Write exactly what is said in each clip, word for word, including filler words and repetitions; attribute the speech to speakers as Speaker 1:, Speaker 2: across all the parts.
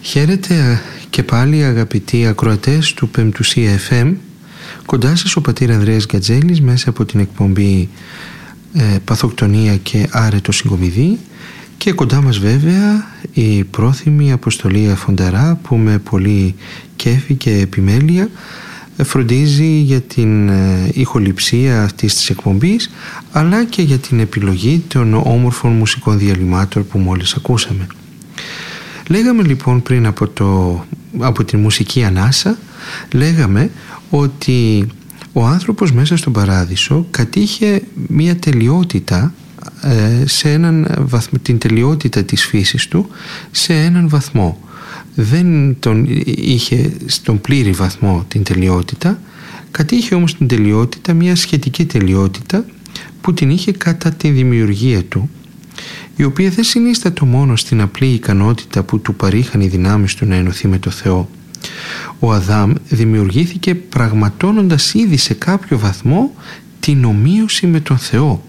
Speaker 1: Χαίρετε και πάλι αγαπητοί ακροατές του Πεμπτουσία εφ εμ. Κοντά σας ο πατήρ Ανδρέας Γκατζέλης μέσα από την εκπομπή ε, Παθοκτονία και Άρετο Συγκομιδή, και κοντά μας βέβαια η πρόθυμη Αποστολή Φονταρά, που με πολύ κέφι και επιμέλεια φροντίζει για την ε, ηχοληψία αυτής της εκπομπής, αλλά και για την επιλογή των όμορφων μουσικών διαλυμάτων που μόλις ακούσαμε. Λέγαμε λοιπόν πριν από, το, από την μουσική ανάσα, λέγαμε ότι ο άνθρωπος μέσα στον παράδεισο κατήχε μια τελειότητα, ε, σε έναν βαθμό, την τελειότητα της φύσης του σε έναν βαθμό. Δεν τον είχε στον πλήρη βαθμό την τελειότητα, κατήχε όμως την τελειότητα, μια σχετική τελειότητα που την είχε κατά τη δημιουργία του, η οποία δεν συνίστατο μόνο στην απλή ικανότητα που του παρήχαν οι δυνάμεις του να ενωθεί με το Θεό. Ο Αδάμ δημιουργήθηκε πραγματώνοντας ήδη σε κάποιο βαθμό την ομοίωση με τον Θεό.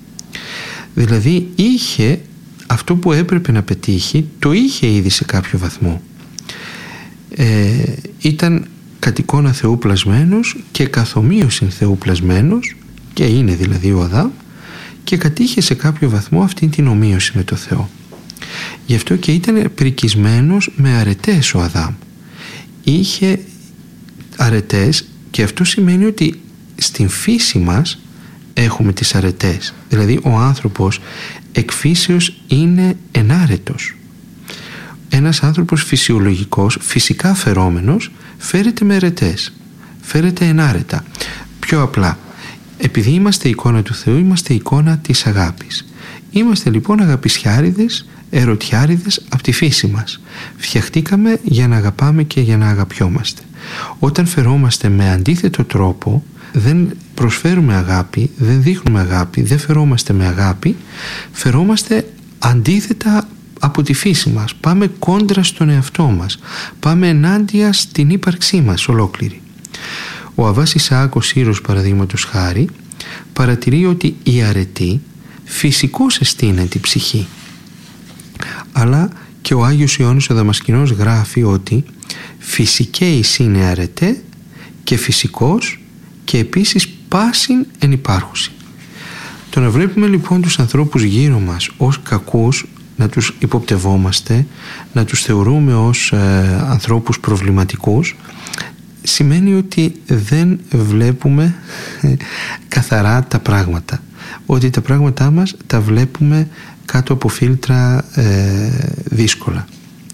Speaker 1: Δηλαδή είχε αυτό που έπρεπε να πετύχει, το είχε ήδη σε κάποιο βαθμό. Ε, ήταν κατ' εικόνα Θεού πλασμένος και καθ' ομοίωση Θεού πλασμένος, και είναι δηλαδή ο Αδάμ, και κατήχε σε κάποιο βαθμό αυτή την ομοίωση με το Θεό. Γι' αυτό και ήταν πρικισμένος με αρετές ο Αδάμ. Είχε αρετές, και αυτό σημαίνει ότι στην φύση μας έχουμε τις αρετές. Δηλαδή ο άνθρωπος εκ φύσεως είναι ενάρετος. Ένας άνθρωπος φυσιολογικός, φυσικά φερόμενος, φέρεται με αρετές, φέρεται ενάρετα. Πιο απλά, επειδή είμαστε εικόνα του Θεού, είμαστε εικόνα της αγάπης. Είμαστε λοιπόν αγαπησιάριδες, ερωτιάριδες από τη φύση μας. Φτιαχτήκαμε για να αγαπάμε και για να αγαπιόμαστε. Όταν φερόμαστε με αντίθετο τρόπο, δεν προσφέρουμε αγάπη, δεν δείχνουμε αγάπη, δεν φερόμαστε με αγάπη, φερόμαστε αντίθετα από τη φύση μας. Πάμε κόντρα στον εαυτό μας. Πάμε ενάντια στην ύπαρξή μας ολόκληρη. Ο Αββάς Ισαάκος Σύρος, παραδείγματος χάρη, παρατηρεί ότι η αρετή φυσικώς εστείνει την ψυχή. Αλλά και ο Άγιος Ιωάννης ο Δαμασκηνός γράφει ότι φυσικέης είναι αρετέ και φυσικός, και επίσης πάσιν εν υπάρχουση. Το να βλέπουμε λοιπόν τους ανθρώπους γύρω μας ως κακούς, να τους υποπτευόμαστε, να τους θεωρούμε ως ε, ανθρώπους προβληματικούς, σημαίνει ότι δεν βλέπουμε καθαρά τα πράγματα, ότι τα πράγματά μας τα βλέπουμε κάτω από φίλτρα ε, δύσκολα.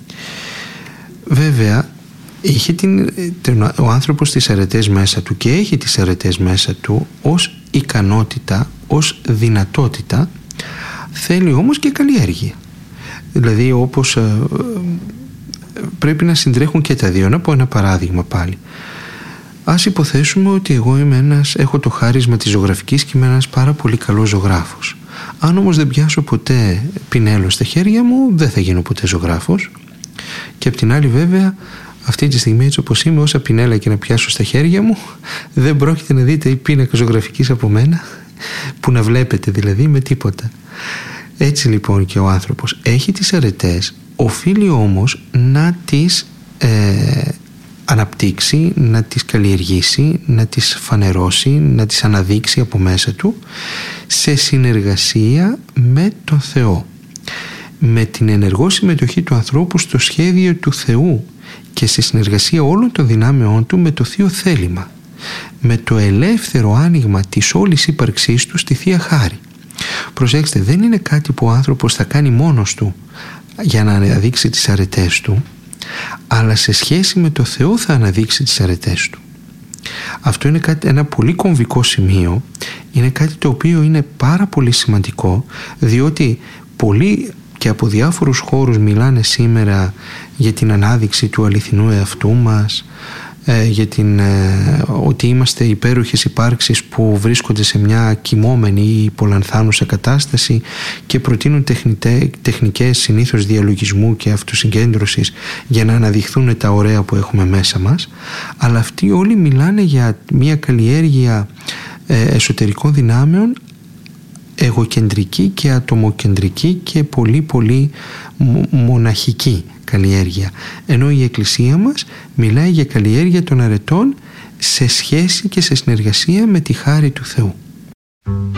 Speaker 1: Βέβαια είχε την, ο άνθρωπος τις αρετές μέσα του, και έχει τις αρετές μέσα του ως ικανότητα, ως δυνατότητα. Θέλει όμως και καλλιέργεια. Δηλαδή όπως ε, πρέπει να συντρέχουν και τα δύο. Να πω ένα παράδειγμα πάλι. Ας υποθέσουμε ότι εγώ είμαι ένας, έχω το χάρισμα της ζωγραφικής και είμαι ένας πάρα πολύ καλός ζωγράφος. Αν όμως δεν πιάσω ποτέ πινέλο στα χέρια μου, δεν θα γίνω ποτέ ζωγράφος. Και απ' την άλλη βέβαια, αυτή τη στιγμή έτσι όπως είμαι, όσα πινέλα και να πιάσω στα χέρια μου, δεν πρόκειται να δείτε η πίνακα ζωγραφικής από μένα, που να βλέπετε δηλαδή με τίποτα. Έτσι λοιπόν και ο άνθρωπος έχει τις αρετές, οφείλει όμως να τις ε, αναπτύξει, να τις καλλιεργήσει, να τις φανερώσει, να τις αναδείξει από μέσα του σε συνεργασία με τον Θεό, με την ενεργό συμμετοχή του ανθρώπου στο σχέδιο του Θεού και σε συνεργασία όλων των δυνάμεών του με το Θείο Θέλημα, με το ελεύθερο άνοιγμα της όλης ύπαρξής του στη Θεία Χάρη. Προσέξτε, δεν είναι κάτι που ο άνθρωπος θα κάνει μόνος του για να αναδείξει τις αρετές του, αλλά σε σχέση με το Θεό θα αναδείξει τις αρετές του. Αυτό είναι κάτι, ένα πολύ κομβικό σημείο, είναι κάτι το οποίο είναι πάρα πολύ σημαντικό, διότι πολλοί και από διάφορους χώρους μιλάνε σήμερα για την ανάδειξη του αληθινού εαυτού μας, ε, για την, ε, ότι είμαστε υπέροχες υπάρξεις που βρίσκονται σε μια κοιμόμενη ή πολανθάνουσα κατάσταση και προτείνουν τεχνητέ, τεχνικές συνήθως διαλογισμού και αυτοσυγκέντρωσης για να αναδειχθούν τα ωραία που έχουμε μέσα μας. Αλλά αυτοί όλοι μιλάνε για μια καλλιέργεια ε, εσωτερικών δυνάμεων εγωκεντρική και ατομοκεντρική και πολύ πολύ μοναχική καλλιέργεια, ενώ η Εκκλησία μας μιλάει για καλλιέργεια των αρετών σε σχέση και σε συνεργασία με τη χάρη του Θεού.